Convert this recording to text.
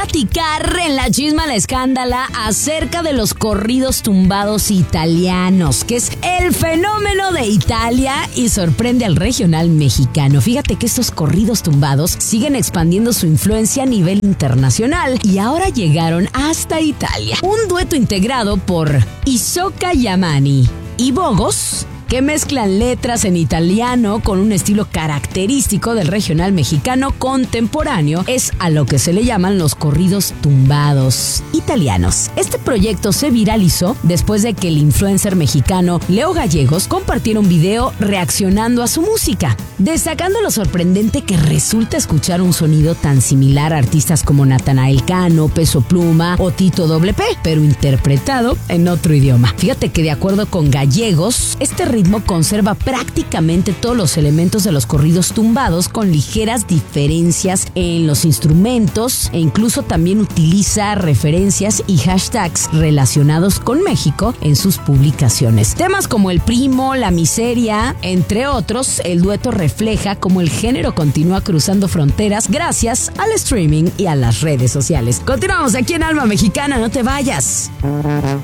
platicar en La Chisma La Escándala acerca de los corridos tumbados italianos, que es el fenómeno de Italia y sorprende al regional mexicano. Fíjate que estos corridos tumbados siguen expandiendo su influencia a nivel internacional y ahora llegaron hasta Italia. Un dueto integrado por Isoca Yamani y Bogos, que mezclan letras en italiano con un estilo característico del regional mexicano contemporáneo, es a lo que se le llaman los corridos tumbados italianos. Este proyecto se viralizó después de que el influencer mexicano Leo Gallegos compartiera un video reaccionando a su música, destacando lo sorprendente que resulta escuchar un sonido tan similar a artistas como Natanael Cano, Peso Pluma o Tito WP, pero interpretado en otro idioma. Fíjate que de acuerdo con Gallegos, este ritmo conserva prácticamente todos los elementos de los corridos tumbados, con ligeras diferencias en los instrumentos, e incluso también utiliza referencias y hashtags relacionados con México en sus publicaciones. Temas como el primo, la miseria, entre otros, el dueto refleja cómo el género continúa cruzando fronteras gracias al streaming y a las redes sociales. Continuamos aquí en Alma Mexicana, no te vayas.